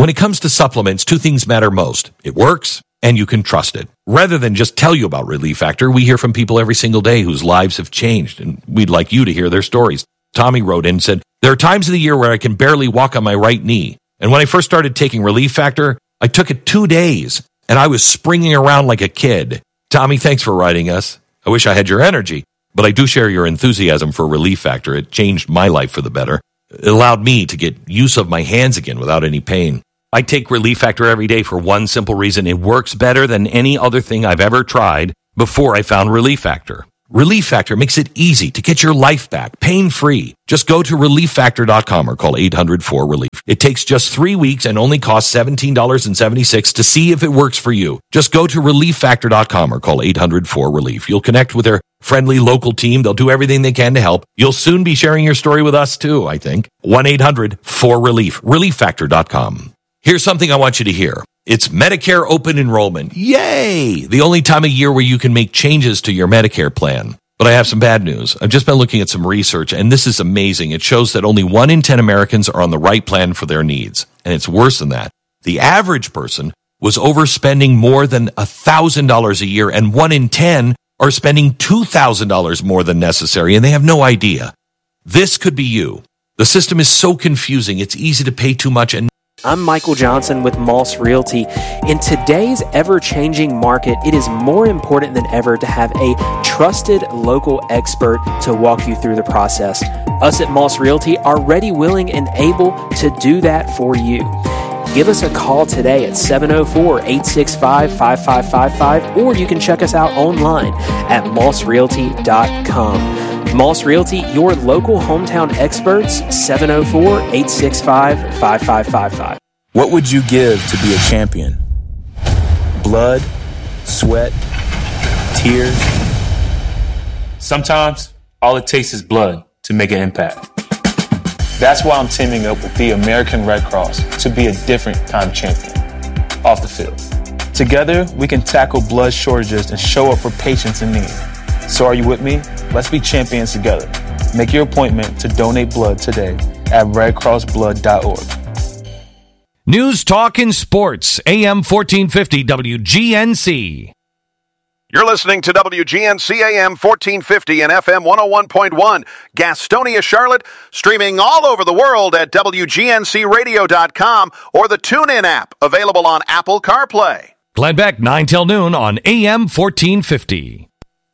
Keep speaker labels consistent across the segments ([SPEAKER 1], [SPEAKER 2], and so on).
[SPEAKER 1] When it comes to supplements, two things matter most. It works, and you can trust it. Rather than just tell you about Relief Factor, we hear from people every single day whose lives have changed, and we'd like you to hear their stories. Tommy wrote in and said, there are times of the year where I can barely walk on my right knee. And when I first started taking Relief Factor, I took it 2 days, and I was springing around like a kid. Tommy, thanks for writing us. I wish I had your energy, but I do share your enthusiasm for Relief Factor. It changed my life for the better. It allowed me to get use of my hands again without any pain. I take Relief Factor every day for one simple reason. It works better than any other thing I've ever tried before I found Relief Factor. Relief Factor makes it easy to get your life back, pain-free. Just go to ReliefFactor.com or call 800-4RELIEF. It takes just 3 weeks and only costs $17.76 to see if it works for you. Just go to ReliefFactor.com or call 800-4RELIEF. You'll connect with their friendly local team. They'll do everything they can to help. You'll soon be sharing your story with us too, I think. 1-800-4RELIEF. ReliefFactor.com. Here's something I want you to hear. It's Medicare open enrollment. Yay! The only time of year where you can make changes to your Medicare plan. But I have some bad news. I've just been looking at some research, and this is amazing. It shows that only 1 in 10 Americans are on the right plan for their needs. And it's worse than that. The average person was overspending more than $1,000 a year, and 1 in 10 are spending $2,000 more than necessary, and they have no idea. This could be you. The system is so confusing. It's easy to pay too much and
[SPEAKER 2] I'm Michael Johnson with Moss Realty. In today's ever-changing market, it is more important than ever to have a trusted local expert to walk you through the process. Us at Moss Realty are ready, willing, and able to do that for you. Give us a call today at 704-865-5555, or you can check us out online at mossrealty.com. Moss Realty, your local hometown experts, 704-865-5555.
[SPEAKER 3] What would you give to be a champion? Blood, sweat, tears?
[SPEAKER 4] Sometimes, all it takes is blood to make an impact. That's why I'm teaming up with the American Red Cross to be a different kind of champion off the field. Together, we can tackle blood shortages and show up for patients in need. So are you with me? Let's be champions together. Make your appointment to donate blood today at redcrossblood.org.
[SPEAKER 5] News, talk, and sports. AM 1450 WGNC.
[SPEAKER 6] You're listening to WGNC AM 1450 and FM 101.1, Gastonia, Charlotte, streaming all over the world at WGNCradio.com or the TuneIn app, available on Apple CarPlay.
[SPEAKER 5] Glenn Beck, 9 till noon on AM 1450.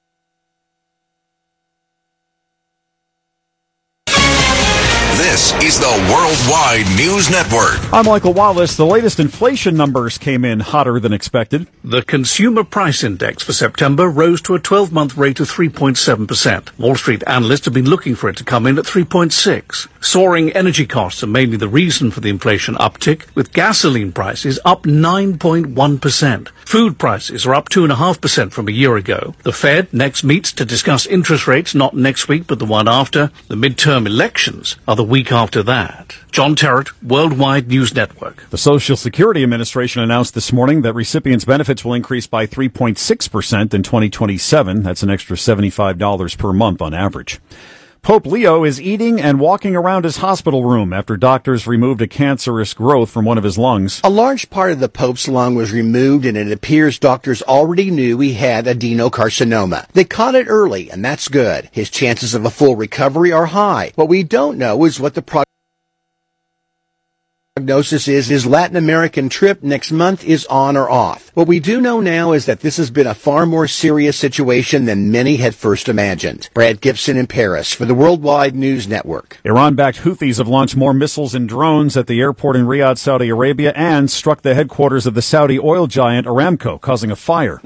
[SPEAKER 7] This is the Worldwide News Network.
[SPEAKER 8] I'm Michael Wallace. The latest inflation numbers came in hotter than expected.
[SPEAKER 9] The Consumer Price Index for September rose to a 12-month rate of 3.7%. Wall Street analysts have been looking for it to come in at 3.6%. Soaring energy costs are mainly the reason for the inflation uptick, with gasoline prices up 9.1%. Food prices are up 2.5% from a year ago. The Fed next meets to discuss interest rates, not next week, but the one after. The midterm elections are the week after that. John Terrett, Worldwide News Network.
[SPEAKER 8] The Social Security Administration announced this morning that recipients' benefits will increase by 3.6% in 2027. That's an extra $75 per month on average. Pope Leo is eating and walking around his hospital room after doctors removed a cancerous growth from one of his lungs.
[SPEAKER 10] A large part of the Pope's lung was removed, and it appears doctors already knew he had adenocarcinoma. They caught it early, and that's good. His chances of a full recovery are high. What we don't know is what the prognosis is. His Latin American trip next month is on or off. What we do know now is that this has been a far more serious situation than many had first imagined. Brad Gibson in Paris for the Worldwide News Network.
[SPEAKER 8] Iran-backed Houthis have launched more missiles and drones at the airport in Riyadh, Saudi Arabia, and struck the headquarters of the Saudi oil giant Aramco, causing a fire.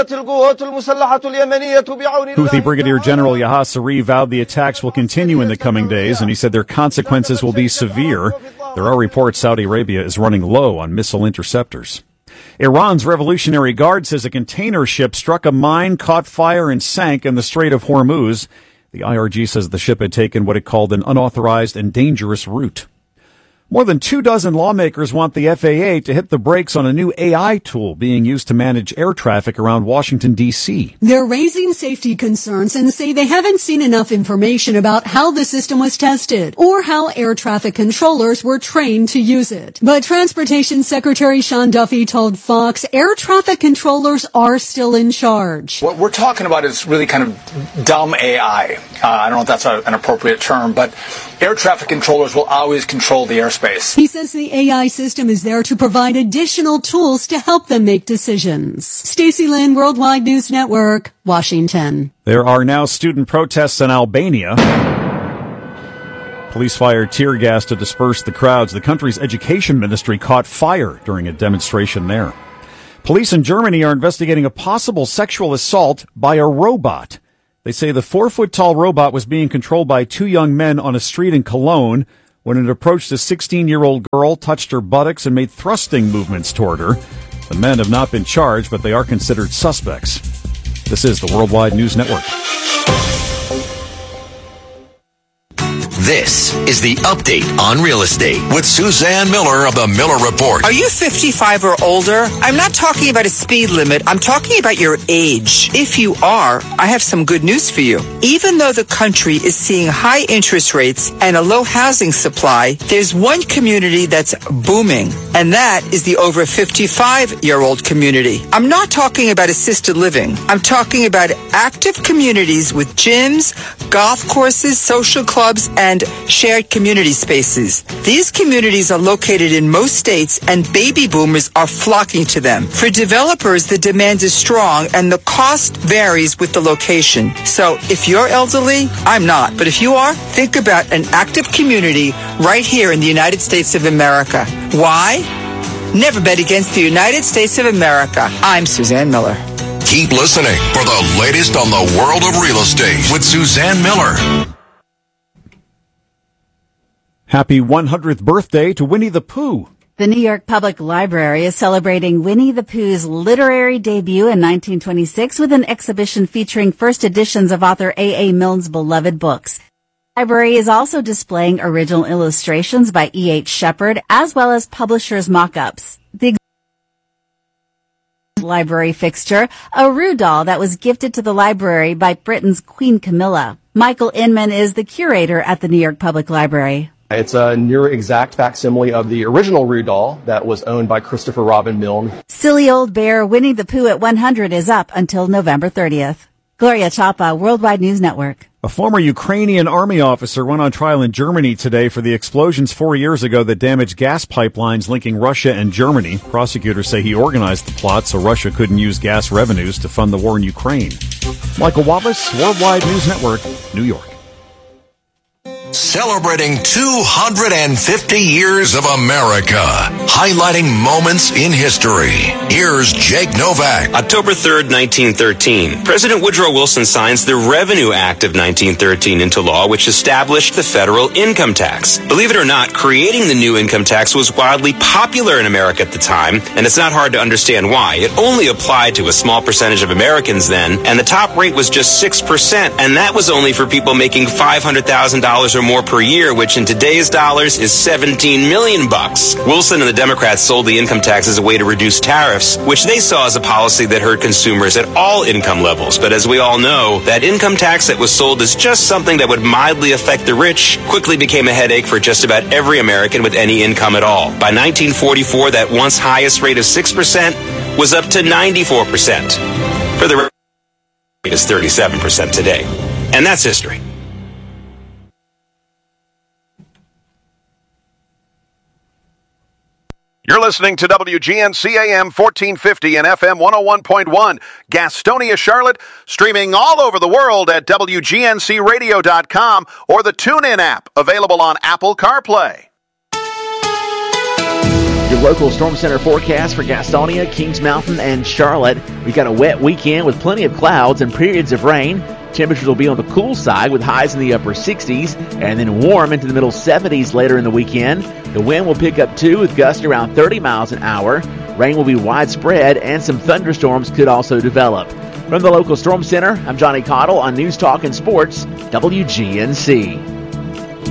[SPEAKER 8] Houthi Brigadier General Yahya Saree vowed the attacks will continue in the coming days, and he said their consequences will be severe. There are reports Saudi Arabia is running low on missile interceptors. Iran's Revolutionary Guard says a container ship struck a mine, caught fire, and sank in the Strait of Hormuz. The IRG says the ship had taken what it called an unauthorized and dangerous route. More than 24 lawmakers want the FAA to hit the brakes on a new AI tool being used to manage air traffic around Washington, D.C.
[SPEAKER 11] They're raising safety concerns and say they haven't seen enough information about how the system was tested or how air traffic controllers were trained to use it. But Transportation Secretary Sean Duffy told Fox air traffic controllers are still in charge.
[SPEAKER 12] What we're talking about is really kind of dumb AI. I don't know if that's an appropriate term, but air traffic controllers will always control the airspace.
[SPEAKER 11] He says the AI system is there to provide additional tools to help them make decisions. Stacey Lynn, Worldwide News Network, Washington.
[SPEAKER 8] There are now student protests in Albania. Police fired tear gas to disperse the crowds. The country's education ministry caught fire during a demonstration there. Police in Germany are investigating a possible sexual assault by a robot. They say the 4-foot-tall robot was being controlled by two young men on a street in Cologne when it approached a 16-year-old girl, touched her buttocks, and made thrusting movements toward her. The men have not been charged, but they are considered suspects. This is the Worldwide News Network.
[SPEAKER 7] This is the Update on Real Estate with Suzanne Miller of the Miller Report.
[SPEAKER 13] Are you 55 or older? I'm not talking about a speed limit. I'm talking about your age. If you are, I have some good news for you. Even though the country is seeing high interest rates and a low housing supply, there's one community that's booming, and that is the over 55-year-old community. I'm not talking about assisted living. I'm talking about active communities with gyms, golf courses, social clubs, and shared community spaces. These communities are located in most states, and baby boomers are flocking to them. For developers, the demand is strong, and the cost varies with the location. So if you're elderly, I'm not. But if you are, think about an active community right here in the United States of America. Why? Never bet against the United States of America. I'm Suzanne Miller.
[SPEAKER 7] Keep listening for the latest on the world of real estate with Suzanne Miller.
[SPEAKER 8] Happy 100th birthday to Winnie the Pooh.
[SPEAKER 14] The New York Public Library is celebrating Winnie the Pooh's literary debut in 1926 with an exhibition featuring first editions of author A.A. Milne's beloved books. The library is also displaying original illustrations by E.H. Shepard as well as publishers' mock-ups. The library fixture, a Rue doll that was gifted to the library by Britain's Queen Camilla. Michael Inman is the curator at the New York Public Library.
[SPEAKER 15] It's a near exact facsimile of the original Rue doll that was owned by Christopher Robin Milne.
[SPEAKER 14] Silly Old Bear Winnie the Pooh at 100 is up until November 30th. Gloria Chapa, Worldwide News Network.
[SPEAKER 8] A former Ukrainian army officer went on trial in Germany today for the explosions 4 years ago that damaged gas pipelines linking Russia and Germany. Prosecutors say he organized the plot so Russia couldn't use gas revenues to fund the war in Ukraine. Michael Wallace, Worldwide News Network, New York.
[SPEAKER 7] Celebrating 250 years of America, highlighting moments in history. Here's Jake Novak.
[SPEAKER 16] October 3rd, 1913. President Woodrow Wilson signs the Revenue Act of 1913 into law, which established the federal income tax. Believe it or not, creating the new income tax was wildly popular in America at the time, and it's not hard to understand why. It only applied to a small percentage of Americans then, and the top rate was just 6%, and that was only for people making $500,000 or more per year, which in today's dollars is $17 million. Wilson and the Democrats sold the income tax as a way to reduce tariffs, which they saw as a policy that hurt consumers at all income levels. But as we all know, that income tax that was sold as just something that would mildly affect the rich quickly became a headache for just about every American with any income at all. By 1944, that once highest rate of 6% was up to 94%. For the rate is 37% today. And that's history.
[SPEAKER 6] You're listening to WGNC AM 1450 and FM 101.1, Gastonia, Charlotte, streaming all over the world at WGNCradio.com or the TuneIn app, available on Apple CarPlay.
[SPEAKER 17] Your local Storm Center forecast for Gastonia, Kings Mountain, and Charlotte. We've got a wet weekend with plenty of clouds and periods of rain. Temperatures will be on the cool side with highs in the upper 60s and then warm into the middle 70s later in the weekend. The wind will pick up too with gusts around 30 miles an hour. Rain will be widespread and some thunderstorms could also develop. From the local Storm Center, I'm Johnny Cottle on News Talk and Sports, WGNC.